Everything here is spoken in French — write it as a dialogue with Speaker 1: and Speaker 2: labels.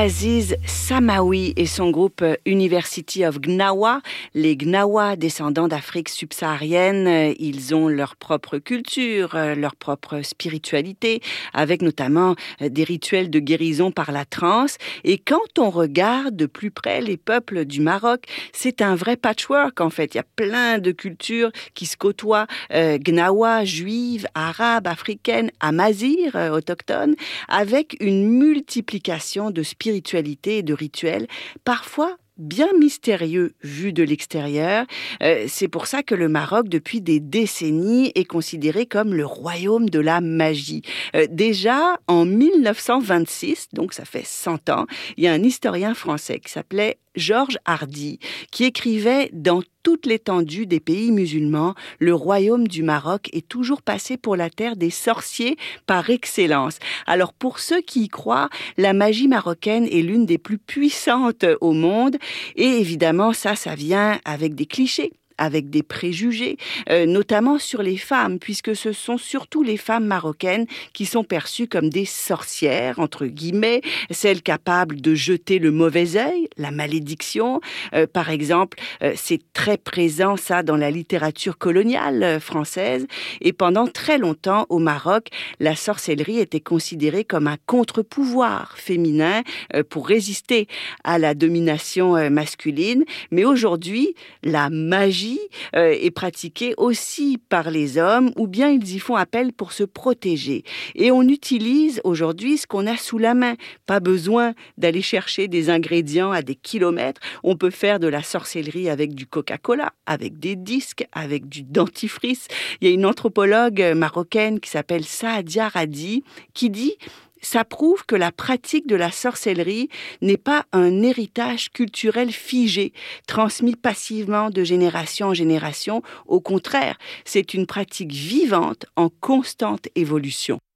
Speaker 1: Aziz Samawi et son groupe University of Gnawa. Les Gnawa, descendants d'Afrique subsaharienne, ils ont leur propre culture, leur propre spiritualité, avec notamment des rituels de guérison par la transe. Et quand on regarde de plus près les peuples du Maroc, c'est un vrai patchwork en fait. Il y a plein de cultures qui se côtoient, Gnawa, juive, arabe, africaine, amazigh, autochtone, avec une multiplication de spiritualité et de rituels, parfois bien mystérieux vu de l'extérieur. C'est pour ça que le Maroc, depuis des décennies, est considéré comme le royaume de la magie. Déjà, en 1926, donc ça fait 100 ans, il y a un historien français qui s'appelait Georges Hardy, qui écrivait dans toute l'étendue des pays musulmans, le royaume du Maroc est toujours passé pour la terre des sorciers par excellence. Alors pour ceux qui y croient, la magie marocaine est l'une des plus puissantes au monde et évidemment ça vient avec des clichés, avec des préjugés, notamment sur les femmes, puisque ce sont surtout les femmes marocaines qui sont perçues comme des sorcières, entre guillemets, celles capables de jeter le mauvais œil, la malédiction. Par exemple, c'est très présent ça dans la littérature coloniale française, et pendant très longtemps au Maroc, la sorcellerie était considérée comme un contre-pouvoir féminin pour résister à la domination masculine. Mais aujourd'hui, la magie est pratiquée aussi par les hommes ou bien ils y font appel pour se protéger. Et on utilise aujourd'hui ce qu'on a sous la main. Pas besoin d'aller chercher des ingrédients à des kilomètres. On peut faire de la sorcellerie avec du Coca-Cola, avec des disques, avec du dentifrice. Il y a une anthropologue marocaine qui s'appelle Saadia Radi qui dit: ça prouve que la pratique de la sorcellerie n'est pas un héritage culturel figé, transmis passivement de génération en génération. Au contraire, c'est une pratique vivante en constante évolution.